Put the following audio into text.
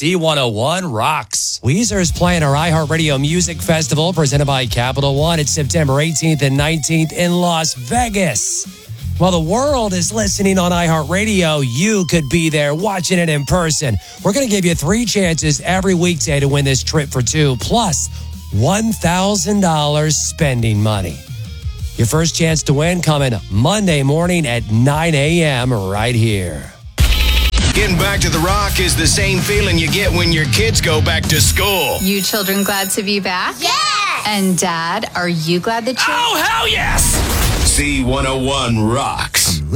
C101 rocks. Weezer is playing our iHeartRadio Music Festival presented by Capital One. It's September 18th and 19th in Las Vegas. While the world is listening on iHeartRadio, you could be there watching it in person. We're going to give you 3 chances every weekday to win this trip for 2, plus $1,000 spending money. Your first chance to win coming Monday morning at 9 a.m. right here. Getting back to the Rock is the same feeling you get when your kids go back to school. You children glad to be back? Yes! And Dad, are you glad that you're... Oh, hell yes! C101 Rock.